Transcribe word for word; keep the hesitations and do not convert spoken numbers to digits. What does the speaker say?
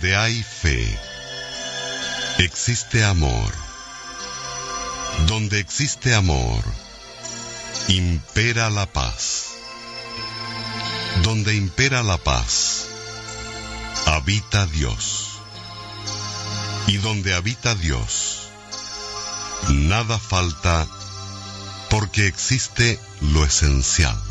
Donde hay fe, existe amor. Donde existe amor, impera la paz. Donde impera la paz, habita Dios. Y donde habita Dios, nada falta, porque existe lo esencial.